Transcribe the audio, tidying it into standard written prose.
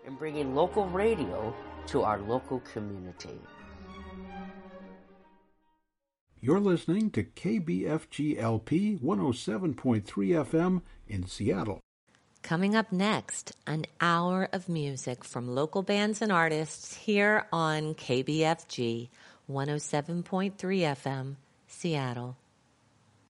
and bringing local radio to our local community. You're listening to KBFG LP 107.3 FM in Seattle. Coming up next, an hour of music from local bands and artists here on KBFG 107.3 FM, Seattle.